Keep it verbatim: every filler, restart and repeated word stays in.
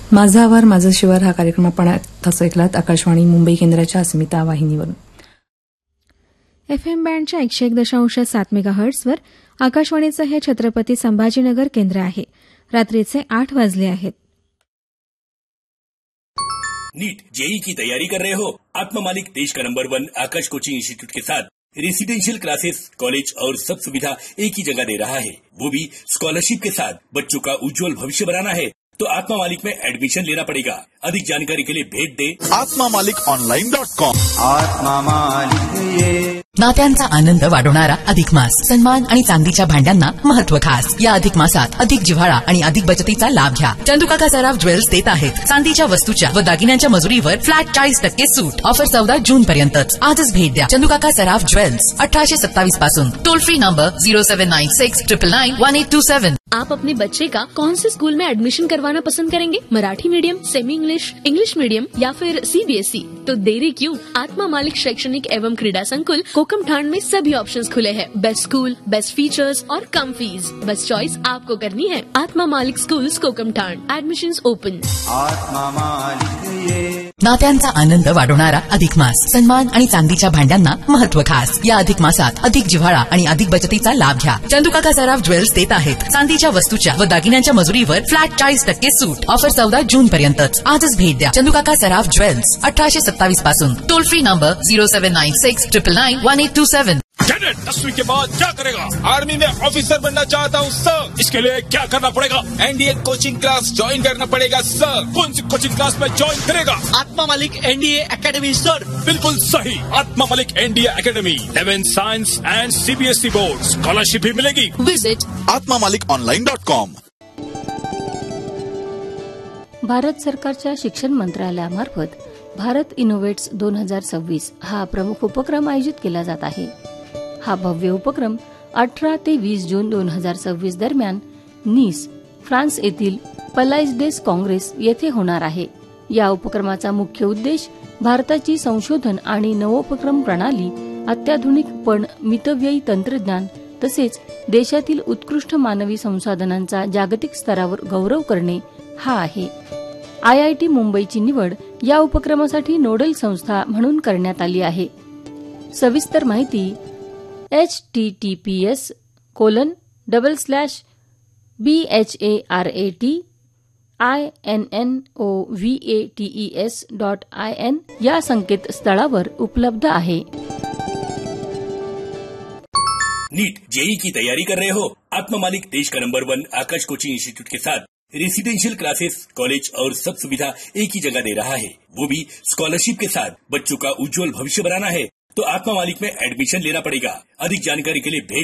माझा आवार माझं शिवार हा कार्यक्रम आपण आताच ऐकलात आकाशवाणी मुंबई केंद्राच्या अस्मिता वाहिनीवरून. एफएम बँडच्या एकशे एक दशांश सात मेगा हर्ट्सवर आकाशवाणीचं हे छत्रपती संभाजीनगर केंद्र आहे. रात्रीचे आठ वाजले आहेत. नीट जेई की तैयारी कर रहे हो? आत्मा मालिक देश का नंबर वन आकाश कोचिंग इंस्टीट्यूट के साथ रेसिडेंशियल क्लासेस, कॉलेज और सब सुविधा एक ही जगह दे रहा है, वो भी स्कॉलरशिप के साथ. बच्चों का उज्जवल भविष्य बनाना है तो आत्मा मालिक में एडमिशन लेना पड़ेगा. अधिक जानकारी के लिए भेट दे आत्मा मालिक ऑनलाइन डॉट कॉम. आत्मा मालिक. नात्यांचा आनंद वाढवणारा अधिक मास. सन्मान आणि चांदीच्या भांड्यांना महत्व खास. या अधिक मासात अधिक जिव्हाळा आणि अधिक बचतीचा लाभ घ्या. चंदुकाका सराफ ज्वेल्स देत आहेत चांदीच्या वस्तूच्या व दागिन्यांच्या मजुरीवर फ्लॅट चाळीस टक्के सूट. ऑफर चौदा जून पर्यंतच. आजच भेट द्या चंदुकाका सराफ ज्वेल्स, अठराशे सत्तावीस पासून. Toll free number zero seven nine six triple nine one eight to सेवन. आप अपने बच्चे का कौन से स्कूल में एडमिशन करवाना पसंद करेंगे? Marathi medium, semi English, English medium या फिर सीबीएसई? तो देरी क्यों? आत्मा मालिक शैक्षणिक एवं क्रीड़ा संकुल कोकमठाण में सभी ऑप्शंस खुले हैं. बेस्ट स्कूल, बेस्ट फीचर्स और कम फीस. बस चॉइस आपको करनी है. आत्मा मालिक स्कूल्स कोकमठाण. Admissions open. आत्मा मालिक. नात्यांचा आनंद वाढवणारा अधिक मास. सन्मान आणि चांदीच्या भांड्यांना महत्व खास. या अधिक मासात अधिक जिव्हाळा आणि अधिक बचतीचा लाभ घ्या. चंदुकाका सराफ ज्वेल्स देत आहेत चांदीच्या वस्तूच्या व दागिन्यांच्या मजुरीवर फ्लॅट चाळीस टक्के सूट. ऑफर चौदा जून पर्यंतच. आजच भेट द्या चंदुकाका सराफ ज्वेल्स, अठराशे सत्तावीस पासून. Toll free number zero seven nine six triple nine one eight to seven. Cadet दसवीं के बाद क्या करेगा? आर्मी में ऑफिसर बनना चाहता हूँ सर. इसके लिए क्या करना पड़ेगा? एनडीए कोचिंग क्लास ज्वाइन करना पड़ेगा सर. कौन सी कोचिंग क्लास में ज्वाइन करेगा? आत्मा मालिक एनडीए एकेडमी सर. बिल्कुल सही, आत्मा मालिक NDA academy. Eleventh science end CBSE board. Scholarship भी मिलेगी. विजिट आत्मा मालिक ऑनलाइन डॉट कॉम. भारत सरकारच्या शिक्षण मंत्रालयामार्फत भारत इनोव्हेट्स दोन हजार सव्वीस हा प्रमुख उपक्रम आयोजित केला जात आहे. हा भव्य उपक्रम अठरा ते वीस जून दोन हजार सव्वीस दरम्यान नीस, फ्रान्स येथील पलाइज डेस काँग्रेस येथे होणार आहे. या उपक्रमाचा मुख्य उद्देश भारताची संशोधन आणि नवोपक्रम प्रणाली, अत्याधुनिक पण मितव्ययी तंत्रज्ञान तसेच देशातील उत्कृष्ट मानवी संसाधनांचा जागतिक स्तरावर गौरव करणे हा आहे. आयआयटी मुंबईची निवड या उपक्रमासाठी नोडल संस्था म्हणून करण्यात आली आहे. सविस्तर माहिती H T T P S colon double slash B H A R A T I N N O V A T E S dot I N या संकेतस्थळावर उपलब्ध आहे. नीट जेई की तैयारी कर रहे हो? आत्मा मालिक देश का नंबर वन आकाश कोचिंग इंस्टीट्यूट के साथ रेसिडेंशियल क्लासेस, कॉलेज और सब सुविधा एक ही जगह दे रहा है, वो भी स्कॉलरशिप के साथ. बच्चों का उज्जवल भविष्य बनाना है तो आत्मा मालिक में एडमिशन लेना पड़ेगा. अधिक जानकारी के लिए भेट